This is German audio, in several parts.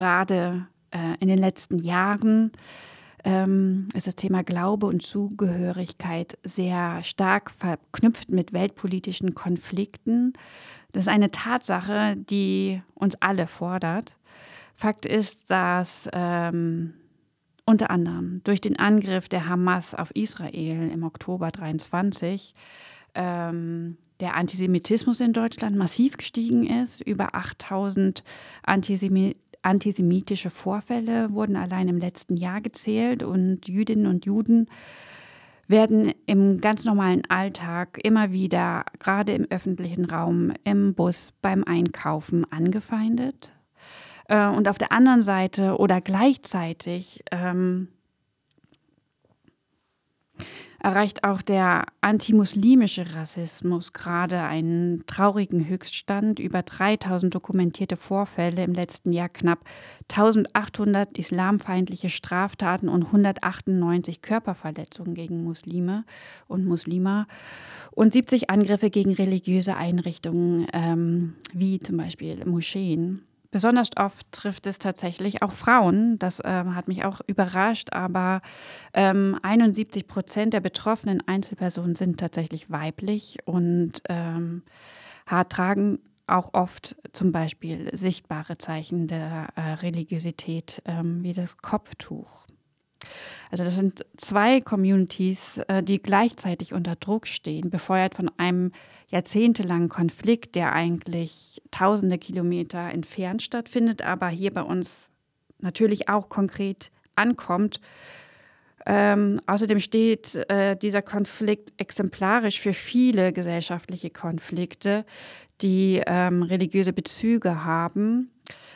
Gerade in den letzten Jahren ist das Thema Glaube und Zugehörigkeit sehr stark verknüpft mit weltpolitischen Konflikten. Das ist eine Tatsache, die uns alle fordert. Fakt ist, dass unter anderem durch den Angriff der Hamas auf Israel im Oktober 23 der Antisemitismus in Deutschland massiv gestiegen ist. Über 8000 antisemitische Vorfälle wurden allein im letzten Jahr gezählt und Jüdinnen und Juden werden im ganz normalen Alltag immer wieder, gerade im öffentlichen Raum, im Bus, beim Einkaufen angefeindet. Und auf der anderen Seite oder gleichzeitig erreicht auch der antimuslimische Rassismus gerade einen traurigen Höchststand. Über 3000 dokumentierte Vorfälle im letzten Jahr, knapp 1800 islamfeindliche Straftaten und 198 Körperverletzungen gegen Muslime und Muslima und 70 Angriffe gegen religiöse Einrichtungen, wie zum Beispiel Moscheen. Besonders oft trifft es tatsächlich auch Frauen. Das hat mich auch überrascht, aber 71% der betroffenen Einzelpersonen sind tatsächlich weiblich und tragen auch oft zum Beispiel sichtbare Zeichen der Religiosität, wie das Kopftuch. Also das sind zwei Communities, die gleichzeitig unter Druck stehen, befeuert von einem jahrzehntelangen Konflikt, der eigentlich tausende Kilometer entfernt stattfindet, aber hier bei uns natürlich auch konkret ankommt. Außerdem steht dieser Konflikt exemplarisch für viele gesellschaftliche Konflikte, die religiöse Bezüge haben,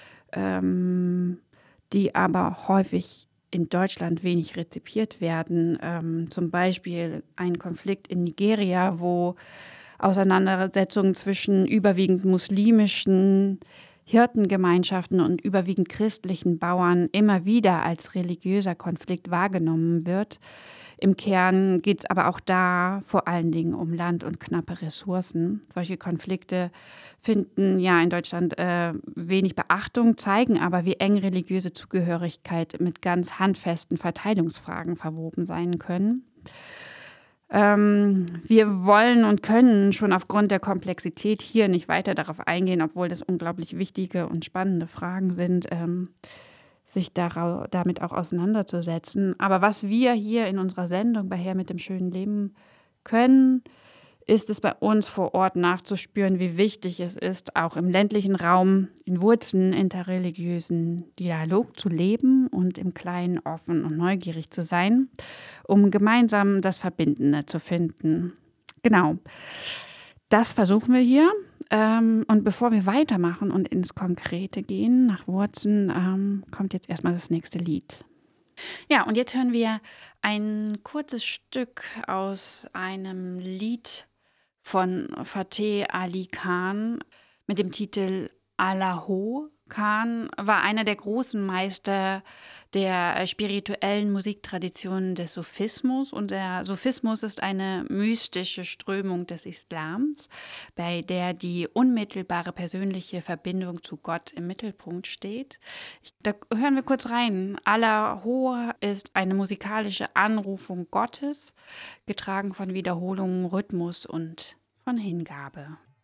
die aber häufig in Deutschland wenig rezipiert werden. Zum Beispiel ein Konflikt in Nigeria, wo Auseinandersetzungen zwischen überwiegend muslimischen Hirtengemeinschaften und überwiegend christlichen Bauern immer wieder als religiöser Konflikt wahrgenommen wird. Im Kern geht es aber auch da vor allen Dingen um Land und knappe Ressourcen. Solche Konflikte finden ja in Deutschland wenig Beachtung, zeigen aber, wie eng religiöse Zugehörigkeit mit ganz handfesten Verteilungsfragen verwoben sein können. Wir wollen und können schon aufgrund der Komplexität hier nicht weiter darauf eingehen, obwohl das unglaublich wichtige und spannende Fragen sind, sich damit auch auseinanderzusetzen. Aber was wir hier in unserer Sendung bei Her mit dem schönen Leben können, ist es bei uns vor Ort nachzuspüren, wie wichtig es ist, auch im ländlichen Raum in Wurzeln interreligiösen Dialog zu leben und im Kleinen offen und neugierig zu sein, um gemeinsam das Verbindende zu finden. Genau, das versuchen wir hier. Und bevor wir weitermachen und ins Konkrete gehen, nach Wurzeln, kommt jetzt erstmal das nächste Lied. Ja, und jetzt hören wir ein kurzes Stück aus einem Lied von Fateh Ali Khan mit dem Titel Allaho. Khan war einer der großen Meister der spirituellen Musiktraditionen des Sufismus. Und der Sufismus ist eine mystische Strömung des Islams, bei der die unmittelbare persönliche Verbindung zu Gott im Mittelpunkt steht. Da hören wir kurz rein. Allaho ist eine musikalische Anrufung Gottes, getragen von Wiederholungen, Rhythmus und von Hingabe.